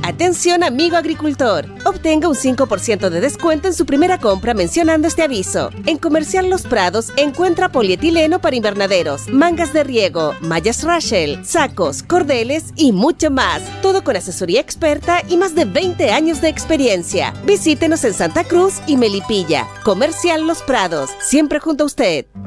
Atención, amigo agricultor. Obtenga un 5% de descuento en su primera compra mencionando este aviso. En Comercial Los Prados encuentra polietileno para invernaderos, mangas de riego, mallas Rachel, sacos, cordeles y mucho más. Todo con asesoría experta y más de 20 años de experiencia. Visítenos en Santa Cruz y Melipilla. Comercial Los Prados, siempre junto a usted.